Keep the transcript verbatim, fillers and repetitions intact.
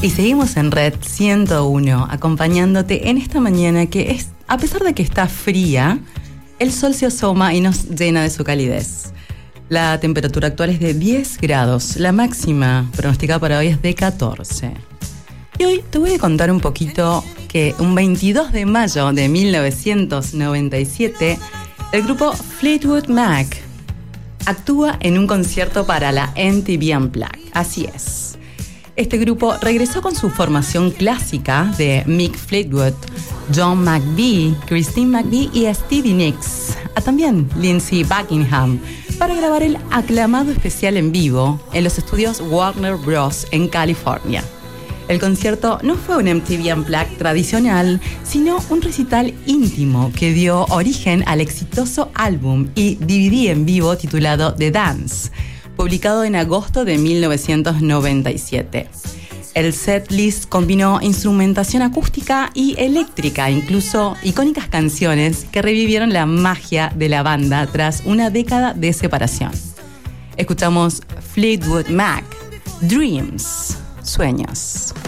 Y seguimos en Red ciento uno, acompañándote en esta mañana que es, a pesar de que está fría, el sol se asoma y nos llena de su calidez. La temperatura actual es de diez grados, la máxima pronosticada para hoy es de catorce. Y hoy te voy a contar un poquito que un veintidós de mayo de mil novecientos noventa y siete, el grupo Fleetwood Mac actúa en un concierto para la M T V Unplugged. Así es. Este grupo regresó con su formación clásica de Mick Fleetwood, John McVie, Christine McVie y Stevie Nicks, a también Lindsey Buckingham, para grabar el aclamado especial en vivo en los estudios Warner Bros. En California. El concierto no fue un M T V Unplugged tradicional, sino un recital íntimo que dio origen al exitoso álbum y D V D en vivo titulado The Dance, publicado en agosto de mil novecientos noventa y siete. El setlist combinó instrumentación acústica y eléctrica, incluso icónicas canciones que revivieron la magia de la banda tras una década de separación. Escuchamos Fleetwood Mac, Dreams, Sueños.